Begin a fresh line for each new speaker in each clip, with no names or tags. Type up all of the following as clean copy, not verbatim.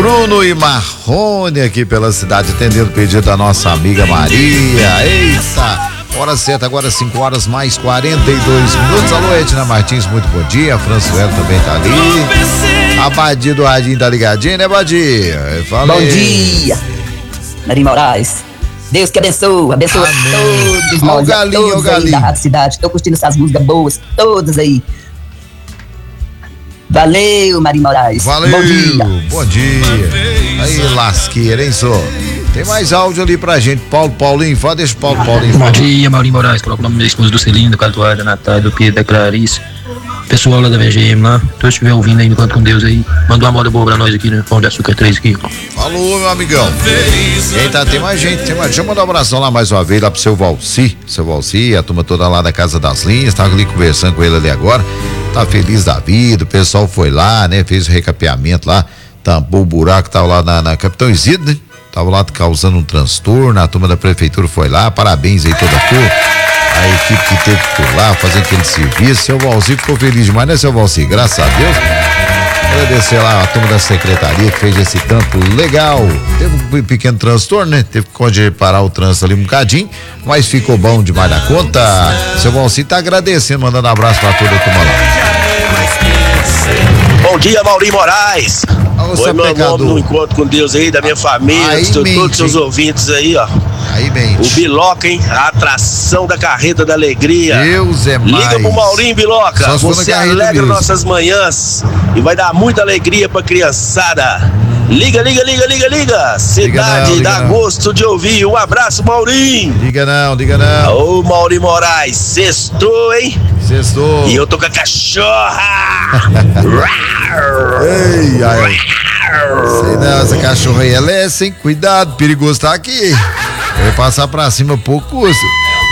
Bruno e Marrone aqui pela cidade, atendendo o pedido da nossa amiga Maria. Eita! Hora certa, agora 5 horas mais 42 minutos. Alô, Edna Martins, muito bom dia. A Franzuela também tá ali. A Badia do Radinho tá ligadinha, né, Badia?
Bom dia, Maria Moraes. Deus que abençoe todos nós, todos aí da Rádio Cidade. Tô curtindo essas músicas boas, todas aí. Valeu, Maria Moraes.
Valeu, bom dia. Aí, lasqueira, hein, só? Tem mais áudio ali pra gente. Paulinho, fala, deixa o Paulinho.
Bom dia, Maurinho Moraes. Coloca o nome da esposa do Celino, do Catuar, da Natália, do Pedro, da Clarice. Pessoal lá da VGM lá. Se estiver ouvindo aí no Canto com Deus aí, manda uma moda boa pra nós aqui no Pão de Açúcar 3 aqui.
Falou, meu amigão. Eita, tem mais gente, Deixa eu mandar um abração lá mais uma vez, lá pro seu Valci, a turma toda lá da Casa das Linhas, tava ali conversando com ele ali agora, tá feliz da vida, o pessoal foi lá, né, fez o recapeamento lá, tampou o buraco, tava lá na Capitão Isidro, né, tava lá causando um transtorno, a turma da prefeitura foi lá, parabéns aí toda a equipe que teve que ir lá, fazer aquele serviço. Seu Valci ficou feliz demais, né, seu Valci? Graças a Deus. Agradecer lá a turma da secretaria que fez esse trampo legal. Teve um pequeno transtorno, né? Teve que parar o trânsito ali um bocadinho, mas ficou bom demais da conta. Seu Valci tá agradecendo, mandando um abraço pra toda a turma lá.
Bom dia, Maurinho Moraes. Foi meu nome no encontro com Deus aí, da minha família, de todos os seus ouvintes aí, ó.
Aí, mente.
O Biloca, hein? A atração da Carreta da Alegria.
Deus é mais.
Liga pro Maurinho, Biloca. Você alegra nossas manhãs e vai dar muita alegria pra criançada. Liga. Cidade dá gosto de ouvir. Um abraço, Maurinho.
Liga não.
Ô, Maurinho Moraes, sextou, hein?
Sextou.
E eu tô com a cachorra.
Ei, ai. Sei não, essa cachorra aí, ela é sem cuidado, perigoso tá aqui. Vai passar pra cima pouco custa.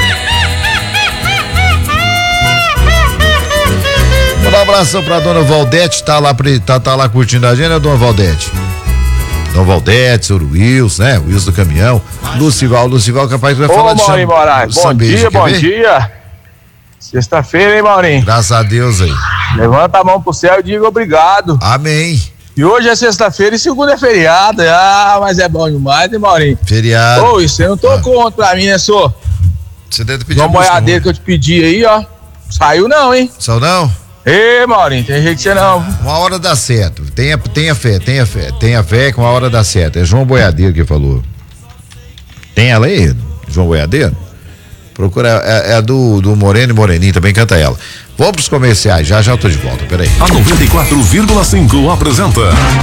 Vou dar um abração pra dona Valdete, tá lá curtindo a gente, né, dona Valdete? Dona Valdete, seu Wilson, né? Wilson do caminhão. Lucival, capaz que vai falar de
Maurinho Moraes, bom dia. Sexta-feira, hein, Maurinho?
Graças a Deus aí.
Levanta a mão pro céu e diga obrigado.
Amém.
E hoje é sexta-feira e segunda é feriado. Mas é bom demais, hein, Maurinho?
Feriado.
Ô, isso eu não tô contra pra mim, né, senhor?
Você deve pedir
uma boiadeira que eu te pedi aí, ó. Saiu não, hein?
Saiu não?
Ei, Maurinho, tem jeito de ser não.
Uma hora dá certo. Tenha fé que uma hora dá certo. É João Boiadeiro que falou. Tem ela aí, João Boiadeiro? Procura, é do Moreno e Moreninho, também canta ela. Vamos pros comerciais, já eu tô de volta, peraí.
A 94,5 apresenta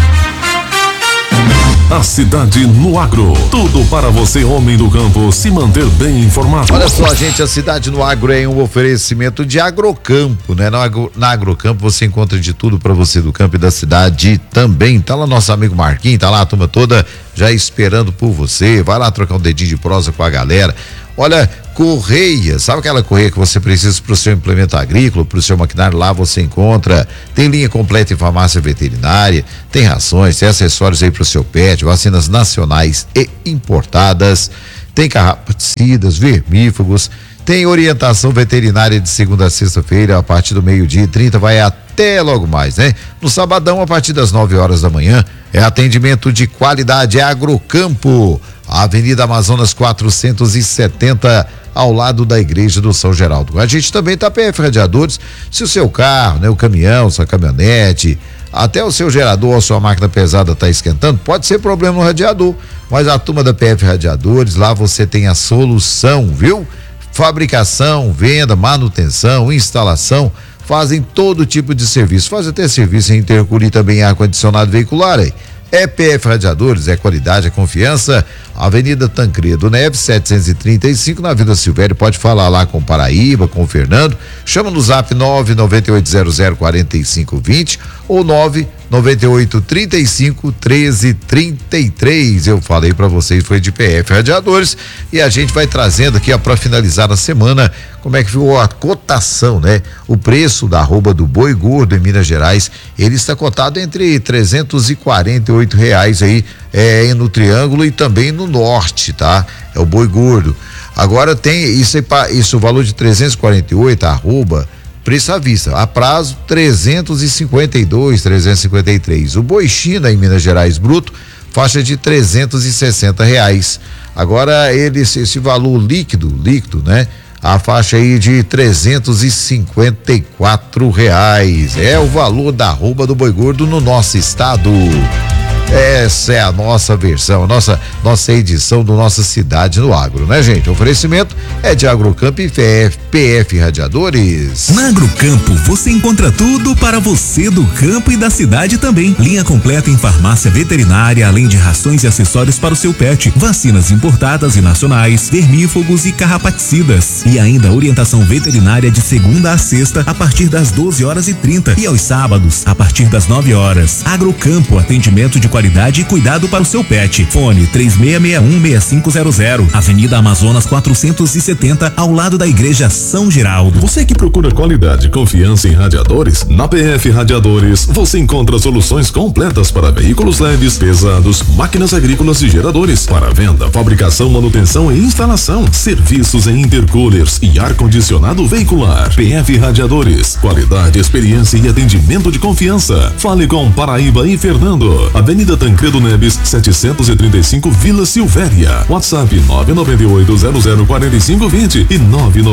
A Cidade no Agro. Tudo para você, homem do campo, se manter bem informado.
Olha só, gente, a Cidade no Agro é um oferecimento de Agrocampo, né? Na Agrocampo você encontra de tudo para você do campo e da cidade também. Tá lá nosso amigo Marquinhos, tá lá a turma toda já esperando por você. Vai lá trocar um dedinho de prosa com a galera. Olha, correia, sabe aquela correia que você precisa para o seu implemento agrícola, para o seu maquinário? Lá você encontra. Tem linha completa em farmácia veterinária, tem rações, tem acessórios aí para o seu pet, vacinas nacionais e importadas, tem carrapicidas, vermífugos, tem orientação veterinária de segunda a sexta-feira a partir do 12:30, vai até logo mais, né? No sabadão a partir das 9 horas da manhã é atendimento de qualidade, é Agrocampo. Avenida Amazonas 470, ao lado da Igreja do São Geraldo. A gente também tá PF Radiadores. Se o seu carro, né, o caminhão, sua caminhonete, até o seu gerador ou a sua máquina pesada tá esquentando, pode ser problema no radiador, mas a turma da PF Radiadores, lá você tem a solução, viu? Fabricação, venda, manutenção, instalação, fazem todo tipo de serviço, faz até serviço em intercooler, também ar-condicionado veicular aí. É PF Radiadores, é qualidade, é confiança. Avenida Tancredo Neves, 735, na Vila Silvério. Pode falar lá com o Paraíba, com o Fernando. Chama no zap 998004520 ou 998351333. Eu falei pra vocês, foi de PF Radiadores. E a gente vai trazendo aqui, ó, pra finalizar a semana, como é que ficou a cotação, né? O preço da arroba do boi gordo em Minas Gerais, ele está cotado entre R$348 aí, no Triângulo e também no Norte, tá? É o boi gordo. Agora tem isso, o valor de 348, a arroba, preço à vista, a prazo 353. O boi China em Minas Gerais bruto, faixa de R$360. Agora esse valor líquido, né? A faixa aí de R$354. É o valor da arroba do boi gordo no nosso estado. Essa é a nossa versão, nossa edição do Nossa Cidade no Agro, né, gente? O oferecimento é de Agrocampo e PF Radiadores.
Na Agrocampo você encontra tudo para você do campo e da cidade também. Linha completa em farmácia veterinária, além de rações e acessórios para o seu pet, vacinas importadas e nacionais, vermífugos e carrapaticidas. E ainda orientação veterinária de segunda a sexta a partir das 12h30 e aos sábados a partir das 9h. Agrocampo, atendimento de qualidade e cuidado para o seu pet. Fone 3661-6500, Avenida Amazonas 470, ao lado da Igreja São Geraldo.
Você que procura qualidade e confiança em radiadores, na PF Radiadores você encontra soluções completas para veículos leves, pesados, máquinas agrícolas e geradores, para venda, fabricação, manutenção e instalação, serviços em intercoolers e ar-condicionado veicular. PF Radiadores, qualidade, experiência e atendimento de confiança. Fale com Paraíba e Fernando, Avenida Tancredo Neves 735, Vila Silvéria. WhatsApp 998004520 e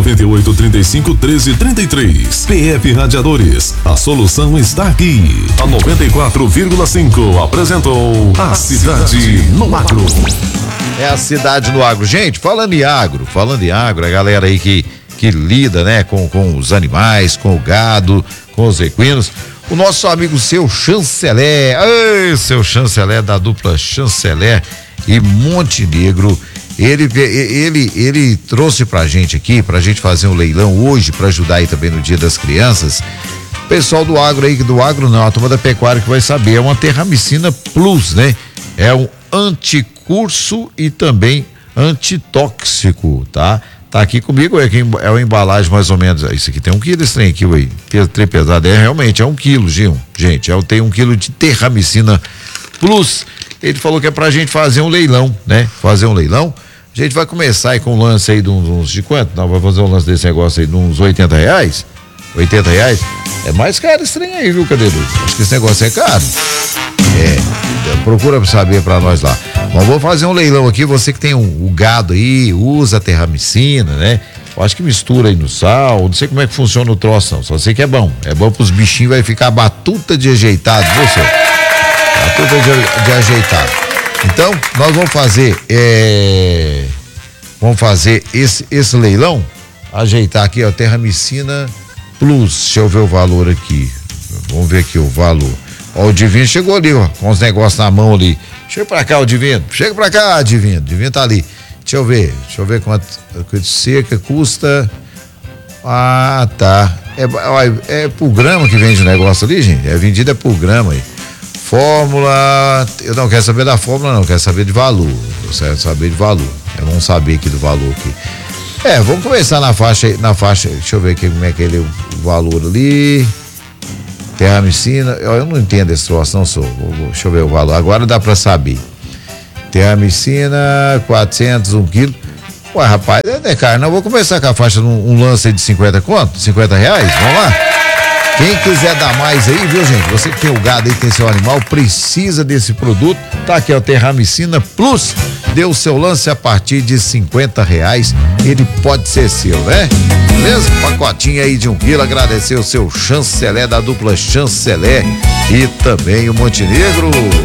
998351333. PF Radiadores, a solução está aqui. A 94,5 apresentou a Cidade no Agro.
É a Cidade no Agro. Gente, falando em agro, a galera aí que lida, né, com os animais, com o gado, com os equinos. O nosso amigo Seu Chanceler, Seu Chanceler da dupla Chanceler e Montenegro, ele trouxe pra gente aqui, pra gente fazer um leilão hoje, pra ajudar aí também no Dia das Crianças. Pessoal do agro aí, a turma da pecuária que vai saber, é uma Terramicina Plus, né? É um anticurso e também antitóxico, tá? Tá aqui comigo, é uma embalagem mais ou menos, isso aqui tem 1 quilo esse trem aqui, ué, trem pesado, realmente é 1 quilo, Gil, gente, tem 1 quilo de Terramicina Plus. Ele falou que é pra gente fazer um leilão, né? A gente vai começar aí com um lance aí de uns de quanto? Não, vai fazer um lance desse negócio aí de uns R$80? R$80? É mais caro esse trem aí, viu, Cadeiro? Acho que esse negócio é caro. Procura saber pra nós lá. Mas vou fazer um leilão aqui, você que tem o gado aí, usa a Terramicina, né? Eu acho que mistura aí no sal, não sei como é que funciona o troço não, só sei que é bom pros bichinhos, vai ficar batuta de ajeitado, viu, senhor? Batuta de ajeitado. Então, nós vamos fazer esse leilão, ajeitar aqui, ó, Terramicina Plus, deixa eu ver o valor aqui, vamos ver aqui o valor. Ó, o Divino chegou ali, ó, com os negócios na mão ali. Chega pra cá, o Divino. Chega pra cá, Divino. Divino tá ali. Deixa eu ver quanto de seca custa. Ah, tá. É por grama que vende o negócio ali, gente. É vendido por grama aí. Fórmula. Eu não quero saber da fórmula, não. Quero saber de valor. Eu quero saber de valor. Eu não saber aqui do valor aqui. Vamos começar na faixa. Deixa eu ver aqui como é que ele o valor ali. Terramicina, eu não entendo esse troço, não sou. Deixa eu ver o valor. Agora dá pra saber. Terramicina, 400, 1 quilo. Ué, rapaz, cara, não vou começar com a faixa um lance aí de 50 quanto? R$50? Vamos lá? Quem quiser dar mais aí, viu, gente? Você que tem o gado aí, tem seu animal, precisa desse produto. Tá aqui, ó, Terramicina Plus. Dê o seu lance a partir de R$50. Ele pode ser seu, né? Beleza? Pacotinho aí de 1 quilo. Agradecer o Seu Chanceler da dupla Chanceler e também o Montenegro.